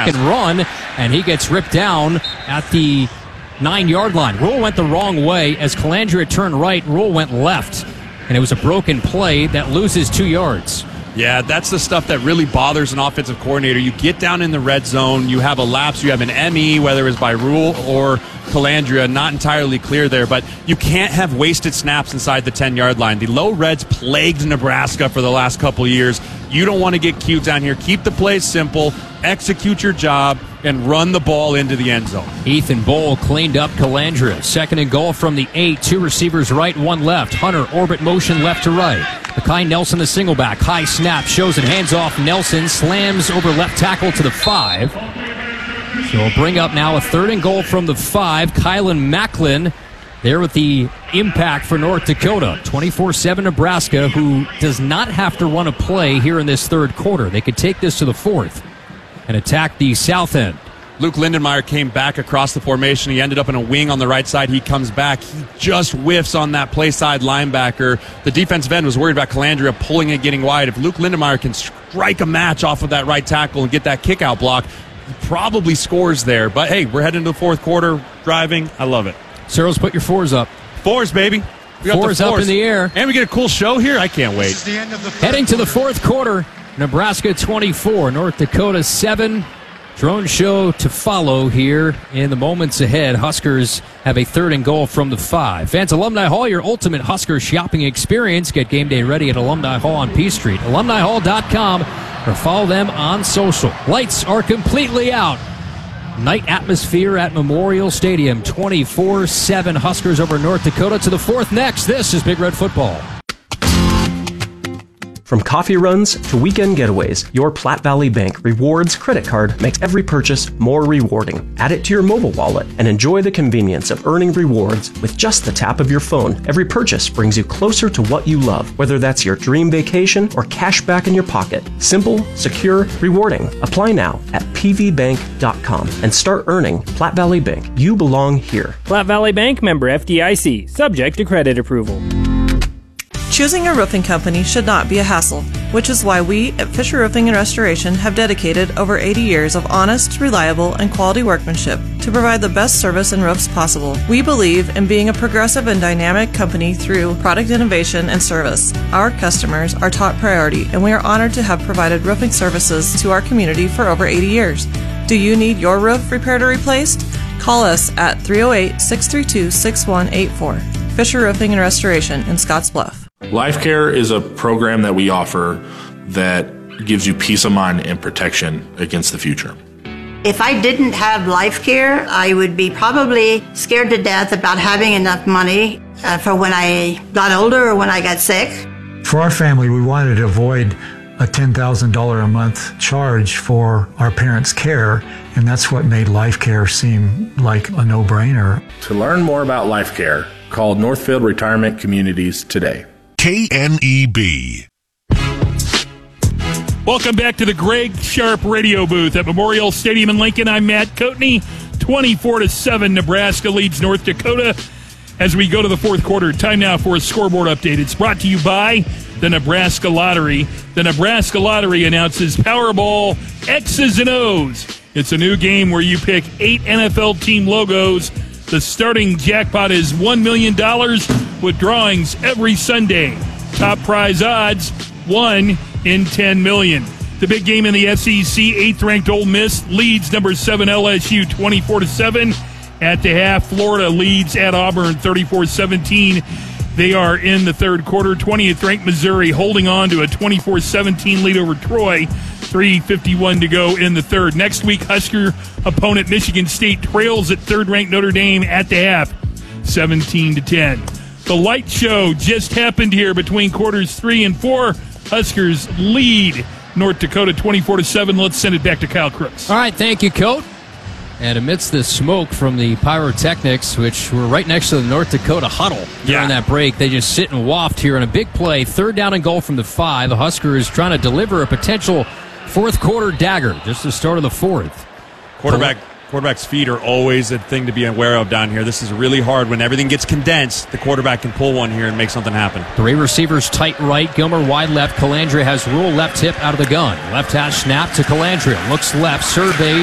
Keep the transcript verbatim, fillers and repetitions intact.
second run, and he gets ripped down at the nine-yard line. Rule went the wrong way as Calandria turned right. Rule went left, and it was a broken play that loses two yards. Yeah, that's the stuff that really bothers an offensive coordinator. You get down in the red zone, you have a lapse, you have an M E, whether it's by Rule or Calandria, not entirely clear there, but you can't have wasted snaps inside the ten-yard line. The low reds plagued Nebraska for the last couple years. You don't want to get cute down here. Keep the plays simple, execute your job, and run the ball into the end zone. Ethan Bowl cleaned up Calandria. Second and goal from the eight. Two receivers right, one left. Hunter, orbit motion left to right. Makai Nelson, the single back. High snap, shows it, hands off. Nelson slams over left tackle to the five. So we'll bring up now a third and goal from the five. Kylan Macklin there with the impact for North Dakota. twenty-four seven Nebraska, who does not have to run a play here in this third quarter. They could take this to the fourth and attack the south end. Luke Lindenmeyer came back across the formation. He ended up in a wing on the right side. He comes back. He just whiffs on that play side linebacker. The defensive end was worried about Calandria pulling and getting wide. If Luke Lindenmeyer can strike a match off of that right tackle and get that kick-out block, he probably scores there. But, hey, we're heading to the fourth quarter, driving. I love it. Searles, put your fours up. Fours, baby. We got fours, the fours up in the air. And we get a cool show here. I can't wait. Heading to the fourth quarter, Nebraska twenty-four, North Dakota seven. Drone show to follow here in the moments ahead. Huskers have a third and goal from the five. Fans, Alumni Hall, your ultimate Husker shopping experience. Get game day ready at Alumni Hall on P Street. alumni hall dot com or follow them on social. Lights are completely out. Night atmosphere at Memorial Stadium. twenty-four seven Huskers over North Dakota. To the fourth next. This is Big Red Football. From coffee runs to weekend getaways, your Platte Valley Bank Rewards credit card makes every purchase more rewarding. Add it to your mobile wallet and enjoy the convenience of earning rewards with just the tap of your phone. Every purchase brings you closer to what you love, whether that's your dream vacation or cash back in your pocket. Simple, secure, rewarding. Apply now at p v bank dot com and start earning. Platte Valley Bank. You belong here. Platte Valley Bank, member F D I C, subject to credit approval. Choosing a roofing company should not be a hassle, which is why we at Fisher Roofing and Restoration have dedicated over eighty years of honest, reliable, and quality workmanship to provide the best service and roofs possible. We believe in being a progressive and dynamic company through product innovation and service. Our customers are top priority, and we are honored to have provided roofing services to our community for over eighty years. Do you need your roof repaired or replaced? Call us at three oh eight, six three two, six one eight four. Fisher Roofing and Restoration in Scotts Bluff. LifeCare is a program that we offer that gives you peace of mind and protection against the future. If I didn't have LifeCare, I would be probably scared to death about having enough money uh, for when I got older or when I got sick. For our family, we wanted to avoid a ten thousand dollars a month charge for our parents' care, and that's what made LifeCare seem like a no-brainer. To learn more about LifeCare, call Northfield Retirement Communities today. K N E B. Welcome back to the Greg Sharp radio booth at Memorial Stadium in Lincoln. I'm Matt Coatney. twenty-four to seven, Nebraska leads North Dakota as we go to the fourth quarter. Time now for a scoreboard update. It's brought to you by the Nebraska Lottery. The Nebraska Lottery announces Powerball X's and O's. It's a new game where you pick eight N F L team logos. The starting jackpot is one million dollars with drawings every Sunday. Top prize odds, one in ten million. The big game in the S E C, eighth-ranked Ole Miss leads number seven L S U twenty-four to seven. At the half, Florida leads at Auburn thirty-four seventeen. They are in the third quarter. twentieth-ranked Missouri holding on to a twenty-four seventeen lead over Troy. three fifty-one to go in the third. Next week, Husker opponent Michigan State trails at third-ranked Notre Dame at the half, seventeen to ten. The light show just happened here between quarters three and four. Huskers lead North Dakota twenty-four to seven. Let's send it back to Kyle Crooks. All right, thank you, Coat. And amidst the smoke from the pyrotechnics, which were right next to the North Dakota huddle during yeah. that break, they just sit and waft here in a big play. Third down and goal from the five. The Huskers trying to deliver a potential fourth quarter dagger, just the start of the fourth. Quarterback, quarterback's feet are always a thing to be aware of down here. This is really hard. When everything gets condensed, the quarterback can pull one here and make something happen. Three receivers tight right, Gilmer wide left. Calandria has Rule left hip out of the gun. Left hash snap to Calandria. Looks left, surveys.